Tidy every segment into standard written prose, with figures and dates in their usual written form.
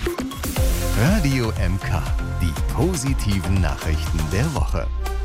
Radio MK, die positiven Nachrichten der Woche.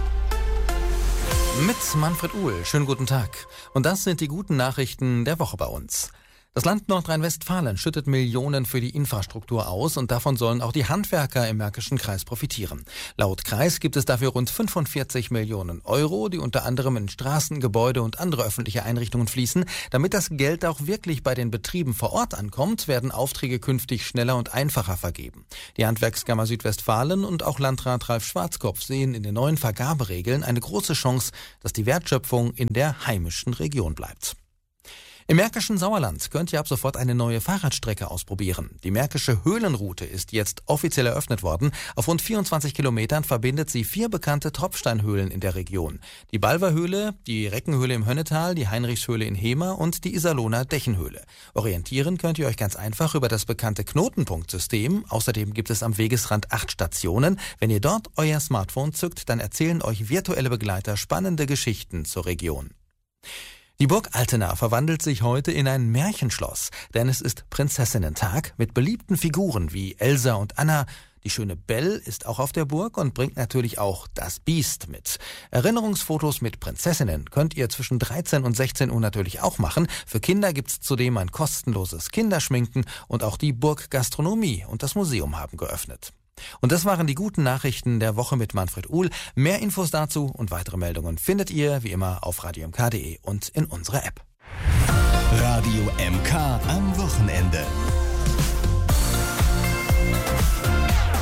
Mit Manfred Uhl. Schönen guten Tag. Und das sind die guten Nachrichten der Woche bei uns. Das Land Nordrhein-Westfalen schüttet Millionen für die Infrastruktur aus und davon sollen auch die Handwerker im Märkischen Kreis profitieren. Laut Kreis gibt es dafür rund 45 Millionen Euro, die unter anderem in Straßen, Gebäude und andere öffentliche Einrichtungen fließen. Damit das Geld auch wirklich bei den Betrieben vor Ort ankommt, werden Aufträge künftig schneller und einfacher vergeben. Die Handwerkskammer Südwestfalen und auch Landrat Ralf Schwarzkopf sehen in den neuen Vergaberegeln eine große Chance, dass die Wertschöpfung in der heimischen Region bleibt. Im Märkischen Sauerland könnt ihr ab sofort eine neue Fahrradstrecke ausprobieren. Die Märkische Höhlenroute ist jetzt offiziell eröffnet worden. Auf rund 24 Kilometern verbindet sie 4 bekannte Tropfsteinhöhlen in der Region. Die Balverhöhle, die Reckenhöhle im Hönnetal, die Heinrichshöhle in Hemer und die Iserlohner Dächenhöhle. Orientieren könnt ihr euch ganz einfach über das bekannte Knotenpunktsystem. Außerdem gibt es am Wegesrand 8 Stationen. Wenn ihr dort euer Smartphone zückt, dann erzählen euch virtuelle Begleiter spannende Geschichten zur Region. Die Burg Altena verwandelt sich heute in ein Märchenschloss, denn es ist Prinzessinnentag mit beliebten Figuren wie Elsa und Anna. Die schöne Belle ist auch auf der Burg und bringt natürlich auch das Biest mit. Erinnerungsfotos mit Prinzessinnen könnt ihr zwischen 13 und 16 Uhr natürlich auch machen. Für Kinder gibt's zudem ein kostenloses Kinderschminken und auch die Burggastronomie und das Museum haben geöffnet. Und das waren die guten Nachrichten der Woche mit Manfred Uhl. Mehr Infos dazu und weitere Meldungen findet ihr wie immer auf radiomk.de und in unserer App. Radio MK am Wochenende.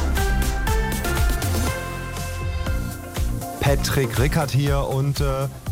Patrick Rickert hier und